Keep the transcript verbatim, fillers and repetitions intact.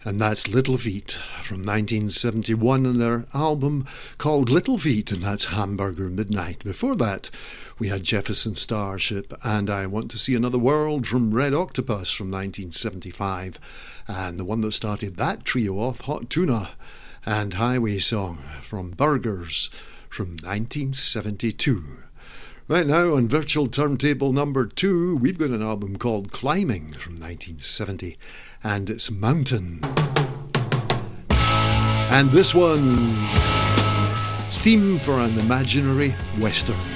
And that's Little Feat from nineteen seventy-one and their album called Little Feat, and that's Hamburger Midnight. Before that, we had Jefferson Starship and I Want to See Another World from Red Octopus from nineteen seventy-five. And the one that started that trio off, Hot Tuna and Highway Song from Burgers from nineteen seventy-two. Right now on Virtual Turntable number two, we've got an album called Climbing from nineteen seventy, and it's Mountain. And this one, Theme for an Imaginary Western.